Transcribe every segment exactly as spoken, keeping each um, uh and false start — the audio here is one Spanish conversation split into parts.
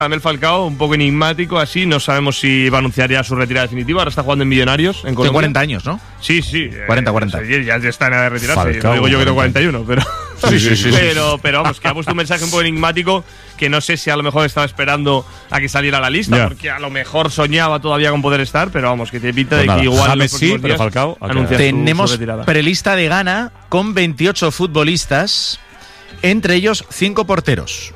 Radamel Falcao, un poco enigmático, así, no sabemos si va a anunciar ya su retirada definitiva. Ahora está jugando en Millonarios, en Colombia. Tiene cuarenta años, ¿no? Sí, sí. cuarenta, cuarenta. Eh, ya, ya está en edad de retirarse. Falcao, Digo yo que tengo cuarenta. cuarenta y uno, pero... Sí, sí, sí, pero, pero vamos, que ha puesto un mensaje un poco enigmático que no sé si a lo mejor estaba esperando a que saliera la lista, Ya. porque a lo mejor soñaba todavía con poder estar, pero vamos, que te pinta Pues de nada, que igual en James los sí, próximos pero días Falcao ha anuncia quedado. su- Tenemos su retirada. prelista de Ghana con veintiocho futbolistas, entre ellos cinco porteros.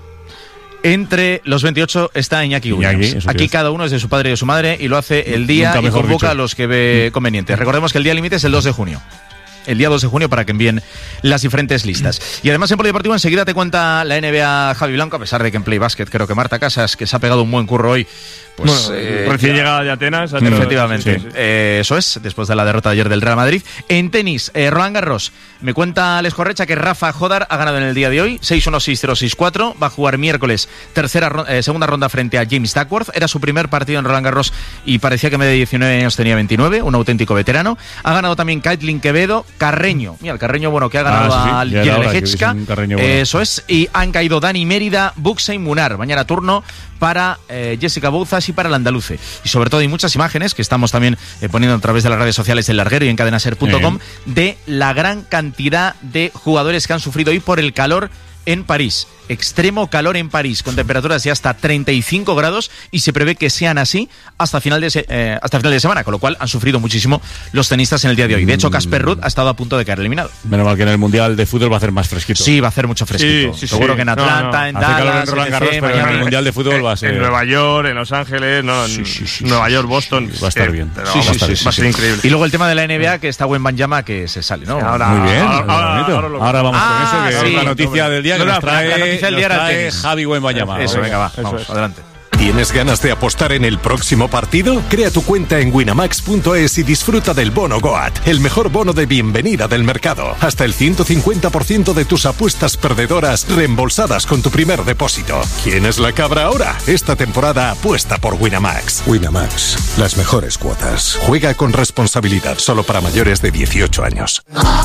Entre los veintiocho está Iñaki Iñaki, Williams. eso Aquí que es. cada uno es de su padre y de su madre y lo hace el día Nunca y mejor convoca dicho. a los que ve conveniente. Recordemos que el día límite es el dos de junio. El día dos de junio para que envíen las diferentes listas. Y además en Polideportivo enseguida te cuenta la N B A Javi Blanco, a pesar de que en Play Basket creo que Marta Casas, que se ha pegado un buen curro hoy, pues... Bueno, eh, recién ya- llegada de Atenas. ha tenido- Efectivamente, sí, sí, sí. Eh, eso es, después de la derrota de ayer del Real Madrid. En tenis, eh, Roland Garros, me cuenta Alex Correcha que Rafa Jodar ha ganado en el día de hoy, seis uno, seis cero, seis cuatro, va a jugar miércoles, tercera ro- eh, segunda ronda frente a James Duckworth, era su primer partido en Roland Garros y parecía que en vez de diecinueve años tenía veintinueve, un auténtico veterano. Ha ganado también Kaitlyn Quevedo, Carreño, mira, el Carreño bueno que ha ganado Ah, sí, sí, al ya era hora que Jeleječka, hubiese un Carreño bueno. eso es, y han caído Dani Mérida, Buxa y Munar, mañana turno para eh, Jessica Bouzas y para el andaluce. Y sobre todo hay muchas imágenes que estamos también eh, poniendo a través de las redes sociales del Larguero y en cadenaser punto com de la gran cantidad de jugadores que han sufrido hoy por el calor en París. Extremo calor en París, con temperaturas de hasta treinta y cinco grados y se prevé que sean así hasta final de, se- eh, hasta final de semana, con lo cual han sufrido muchísimo los tenistas en el día de hoy. De hecho, Casper Ruud ha estado a punto de caer eliminado. Menos mal que en el Mundial de Fútbol va a hacer más fresquito. Sí, va a hacer mucho fresquito. Sí, sí, Seguro sí. que en No, Atlanta, no. en Hace calor Dallas, en Roland en Garros, E C, pero en el Miami. Mundial de Fútbol va a ser... En Nueva York, en Los Ángeles, no, en Sí, sí, sí, Nueva sí, York, sí, Boston. sí, va a estar eh, bien. pero Sí, vamos, sí, sí, va a sí, ser sí. increíble. Y luego el tema de la N B A, que está Wembanyama que se sale, ¿no? Ahora- Muy bien, ahora- ahora- bonito. ahora lo- Ahora vamos Ah, con eso, que sí. es la noticia del día que No, nos no, la- trae, la noticia del nos día era el trae tenis. Javi Wembanyama. Eso, venga, va, Eso vamos, es. adelante. ¿Tienes ganas de apostar en el próximo partido? Crea tu cuenta en winamax punto es y disfruta del bono Goat, el mejor bono de bienvenida del mercado. Hasta el ciento cincuenta por ciento de tus apuestas perdedoras reembolsadas con tu primer depósito. ¿Quién es la cabra ahora? Esta temporada apuesta por Winamax. Winamax, las mejores cuotas. Juega con responsabilidad, solo para mayores de dieciocho años.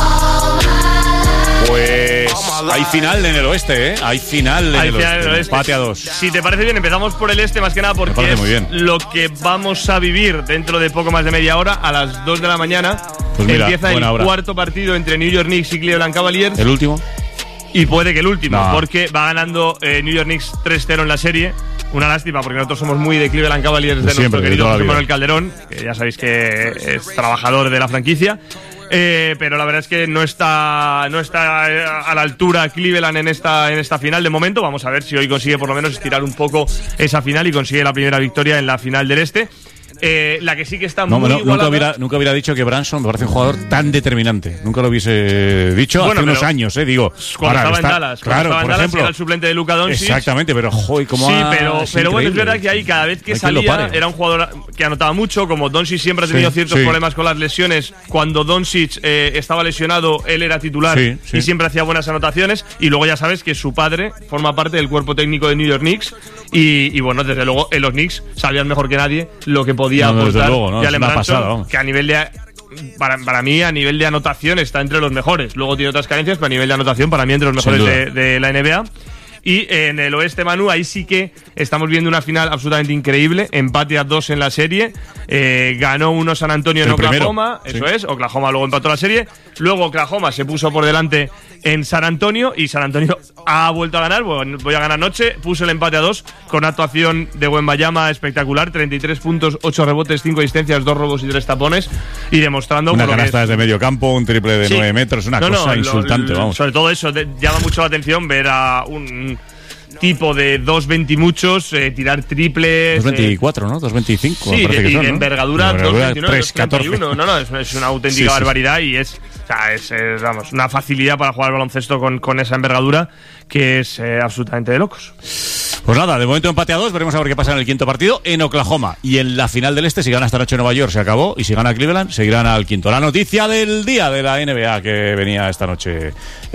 Pues hay final en el oeste, ¿eh? Hay final en Hay el final oeste. en el oeste. Empate a dos. Si te parece bien, empezamos por el este, más que nada porque parece es muy bien. lo que vamos a vivir dentro de poco más de media hora. A las dos de la mañana Pues mira, empieza el buena hora. cuarto partido entre New York Knicks y Cleveland Cavaliers. ¿El último? Y puede que el último, No. porque va ganando eh, New York Knicks tres cero en la serie. Una lástima, porque nosotros somos muy de Cleveland Cavaliers, de Siempre, nuestro de querido toda la José vida. Manuel Calderón, que ya sabéis que es trabajador de la franquicia. Eh, pero la verdad es que no está, no está eh, a la altura Cleveland en esta, en esta final de momento. Vamos a ver si hoy consigue por lo menos estirar un poco esa final y consigue la primera victoria en la final del este. Eh, la que sí que está No, muy no, igualada. nunca, hubiera, nunca hubiera dicho que Branson me parece un jugador tan determinante. Nunca lo hubiese dicho Bueno, hace unos pero años, ¿eh? Digo, Cuando ahora estaba está- en Dallas, cuando claro, estaba en por Dallas ejemplo. era el suplente de Luka Doncic. Exactamente, pero joder, cómo Sí, ha- pero, es pero bueno, es increíble. verdad que ahí cada vez que Hay quien lo salía pare. era un jugador que anotaba mucho, como Doncic siempre ha tenido Sí, ciertos sí. problemas con las lesiones. Cuando Doncic eh, estaba lesionado, él era titular Sí, sí. y siempre hacía buenas anotaciones. Y luego ya sabes que su padre forma parte del cuerpo técnico de New York Knicks. Y, y bueno, desde luego en los Knicks sabían mejor que nadie lo que podía No, no, desde aportar luego, ¿no? Es Jalen una Brunson, pasada, vamos. que a nivel de... Para, para mí, a nivel de anotación, está entre los mejores. Luego tiene otras carencias, pero a nivel de anotación, para mí, entre los Sin mejores duda. de, de la N B A. Y en el oeste, Manu, ahí sí que estamos viendo una final absolutamente increíble. Empate a dos en la serie. Eh, ganó uno San Antonio en El primero, Oklahoma. Eso sí. es. Oklahoma luego empató la serie. Luego Oklahoma se puso por delante en San Antonio. Y San Antonio ha vuelto a ganar. Bueno, voy a ganar anoche. Puso el empate a dos con actuación de Wembanyama espectacular. treinta y tres puntos, ocho rebotes, cinco asistencias, dos robos y tres tapones. Y demostrando Una por lo que canasta es- desde medio campo, un triple de Sí. nueve metros, una No, no, cosa lo- insultante, lo- vamos. Sobre todo eso, de- llama mucho la atención ver a un tipo de dos veinte y muchos eh, tirar triples. dos eh, veinticuatro, ¿no? dos veinticinco, Sí, me parece de, que y son, de ¿no? envergadura, De dos envergadura, veintinueve, tres catorce. dos treinta y uno. No, no, es, es una auténtica Sí, sí, sí. barbaridad y es, o sea, es, es, vamos, una facilidad para jugar al baloncesto con, con esa envergadura que es eh, absolutamente de locos. Pues nada, de momento empate a dos, veremos a ver qué pasa en el quinto partido en Oklahoma. Y en la final del este, si gana esta noche Nueva York, se acabó. Y si gana Cleveland, seguirán al quinto. La noticia del día de la N B A que venía esta noche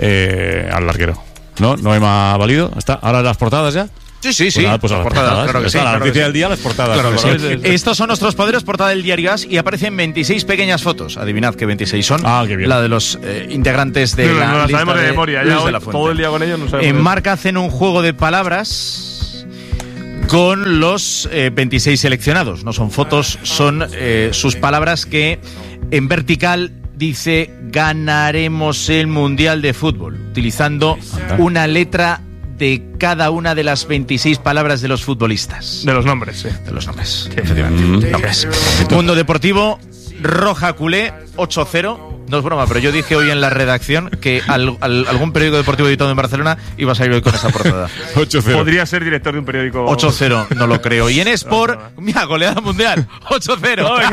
eh, al larguero. ¿No? ¿No me ha valido? ¿Está? ¿Ahora las portadas ya? Sí, sí, Pues sí. nada, pues a las portadas. claro que Está sí. la claro que noticia sí. del día, las portadas. Claro que Pues sí. vale. Estos son nuestros poderes, portada del Diario As, y aparecen veintiséis pequeñas fotos. Adivinad qué veintiséis son. Ah, qué bien. La de los eh, integrantes de No, no, la no las lista sabemos de de memoria, Luis ya de hoy la Fuente. todo el día con ellos no sabemos. En de- Marca hacen un juego de palabras. con los eh, veintiséis seleccionados. No son fotos, son eh, sus palabras que en vertical dice ganaremos el Mundial de Fútbol, utilizando una letra de cada una de las veintiséis palabras de los futbolistas. De los nombres, sí. De los nombres, sí, efectivamente. Mm. Nombres. Mundo Deportivo, Roja Culé, ocho cero. No es broma, pero yo dije hoy en la redacción que al, al, algún periódico deportivo editado en Barcelona iba a salir hoy con esa portada. ocho cero. Podría ser director de un periódico. ocho cero, no lo creo. Y en Sport, mira, goleada mundial, ocho cero. Pues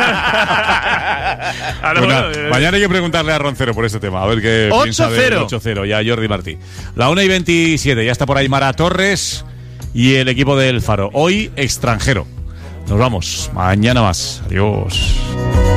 nada, mañana hay que preguntarle a Roncero por este tema, a ver qué piensa del ocho cero, y a Jordi Martí. La una y veintisiete, ya está por ahí Mara Torres y el equipo del Faro. Hoy extranjero. Nos vamos, mañana más. Adiós.